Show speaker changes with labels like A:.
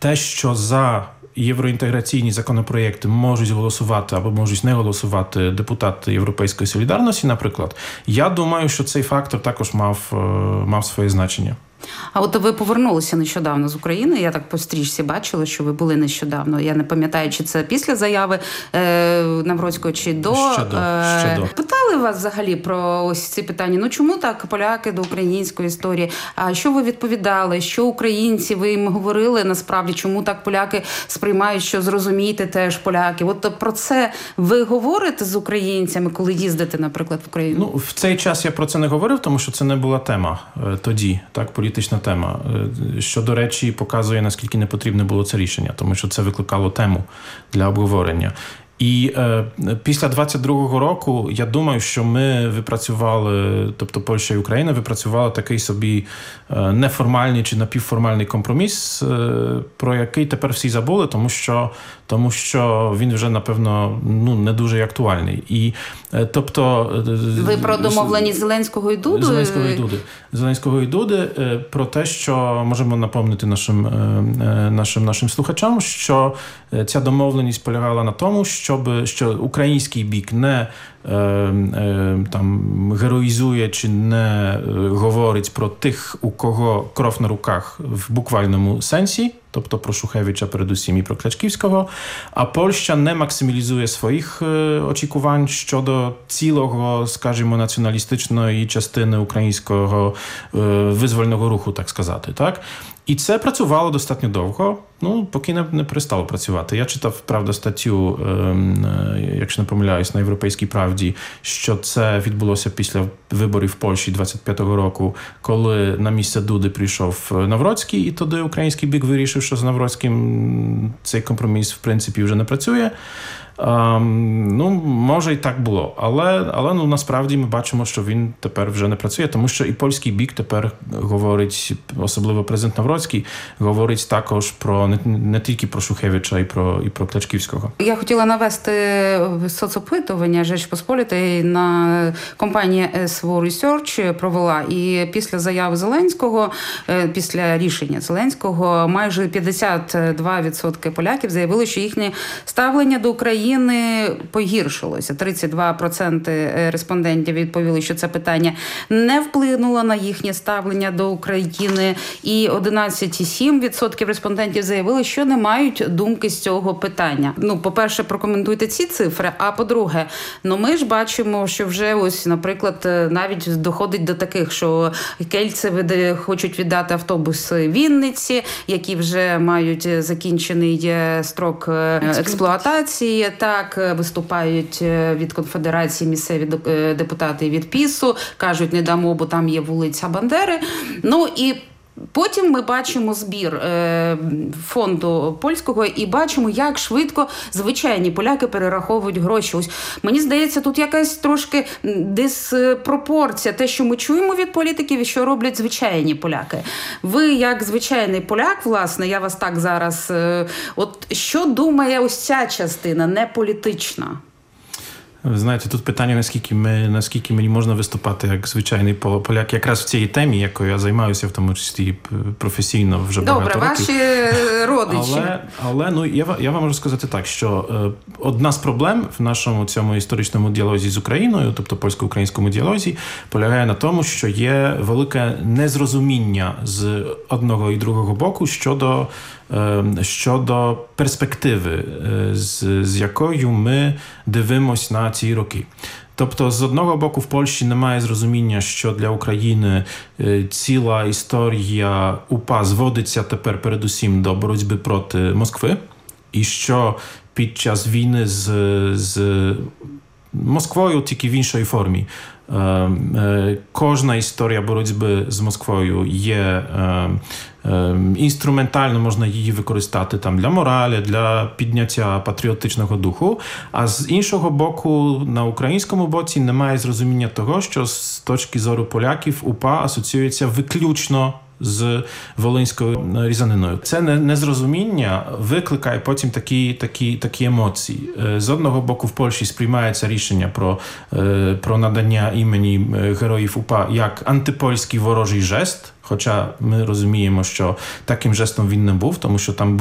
A: те, що за євроінтеграційні законопроєкти можуть голосувати або можуть не голосувати депутати Європейської солідарності, наприклад, я думаю, що цей фактор також мав своє значення.
B: А от ви повернулися нещодавно з України, я так по стрічці бачила, що ви були нещодавно. Я не пам'ятаю, чи це після заяви Навроцького, чи до.
A: Ще до.
B: Питали вас взагалі про ось ці питання? Ну чому так поляки до української історії? А що ви відповідали? Що українці? Ви їм говорили насправді? Чому так поляки сприймають, що зрозумієте теж поляки? От про це ви говорите з українцями, коли їздите, наприклад, в Україну?
A: Ну, в цей час я про це не говорив, тому що це не була тема тоді, так, політична тема, що, до речі, показує, наскільки не потрібне було це рішення, тому що це викликало тему для обговорення. І після 22-го року, я думаю, що ми випрацювали, тобто Польща і Україна випрацювали такий собі неформальний чи напівформальний компроміс, про який тепер всі забули, тому що він вже, напевно, не дуже актуальний. І, тобто,
B: ви про домовленість Зеленського і Дуди?
A: Зеленського і Дуди про те, що можемо напомнити нашим слухачам, що ця домовленість полягала на тому, що український бік не героїзує чи не говорить про тих, у кого кров на руках в буквальному сенсі, тобто про Шухевича передусім і про Клячківського, а Польща не максималізує своїх очікувань щодо цілого, скажімо, націоналістичної частини українського визвольного руху, так сказати, так? І це працювало достатньо довго, поки не перестало працювати. Я читав, правда, статтю, якщо не помиляюсь, на «Європейській правді», що це відбулося після виборів в Польщі 25-го року, коли на місце Дуди прийшов Навроцький, і тоді український бік вирішив, що з Навроцьким цей компроміс, в принципі, вже не працює. Може і так було, але насправді ми бачимо, що він тепер вже не працює, тому що і польський бік тепер говорить, особливо президент Навроцький, говорить також не тільки про Шухевича і про Клячківського. Я
B: хотіла навести соцопитування Жечпосполітої на компанія S4 Research провела, і після заяви Зеленського, після рішення Зеленського, майже 52% поляків заявили, що їхнє ставлення до України погіршилося. 32% респондентів відповіли, що це питання не вплинуло на їхнє ставлення до України, і 11,7% респондентів заявили, що не мають думки з цього питання. По-перше, прокоментуйте ці цифри, а по-друге, ми ж бачимо, що вже ось, наприклад, навіть доходить до таких, що кельци хочуть віддати автобуси Вінниці, які вже мають закінчений строк експлуатації. Так, виступають від Конфедерації місцеві депутати від ПІСу, кажуть, не дамо, бо там є вулиця Бандери. І потім ми бачимо збір фонду польського і бачимо, як швидко звичайні поляки перераховують гроші. Ось, мені здається, тут якась трошки диспропорція. Те, що ми чуємо від політиків і що роблять звичайні поляки. Ви, як звичайний поляк, власне, я вас так зараз... що думає ось ця частина, не політична?
A: Ви знаєте, тут питання, наскільки мені можна виступати як звичайний поляк, якраз в цій темі, якою я займаюся, в тому числі професійно вже багато років.
B: Добре, ваші родичі.
A: Але я вам можу сказати так, що одна з проблем в нашому цьому історичному діалозі з Україною, тобто польсько-українському діалозі, полягає на тому, що є велике незрозуміння з одного і другого боку щодо перспективи, з якою ми дивимося на ці роки. Тобто, з одного боку, в Польщі немає зрозуміння, що для України ціла історія УПА зводиться тепер передусім до боротьби проти Москви, і що під час війни з Москвою, тільки в іншій формі, кожна історія боротьби з Москвою є інструментально, можна її використати для моралі, для підняття патріотичного духу, а з іншого боку, на українському боці немає зрозуміння того, що з точки зору поляків УПА асоціюється виключно з волинською різаниною. Це незрозуміння викликає потім такі емоції. З одного боку, в Польщі сприймається рішення про надання імені героїв УПА як антипольський ворожий жест, хоча ми розуміємо, що таким жестом він не був, тому що там